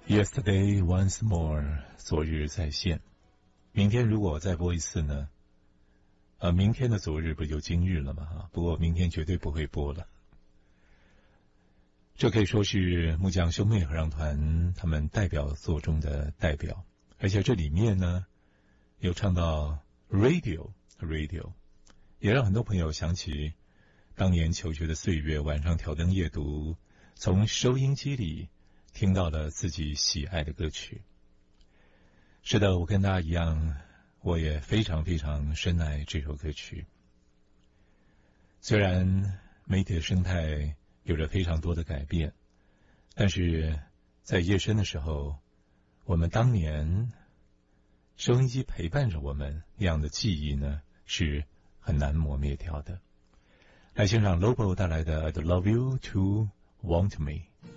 Yesterday once more， 昨日再现。明天如果再播一次呢？明天的昨日不就今日了吗？不过明天绝对不会播了。这可以说是木匠兄妹合唱团他们代表作中的代表，而且这里面呢，有唱到 radio， 也让很多朋友想起当年求学的岁月，晚上挑灯夜读，从收音机里听到了自己喜爱的歌曲。是的，我跟大家一样，我也非常非常深爱这首歌曲。虽然媒体的生态有着非常多的改变，但是在夜深的时候，我们当年收音机陪伴着我们那样的记忆呢，是很难磨灭掉的。来欣赏 Lobo 带来的 I'd Love You to Want Me。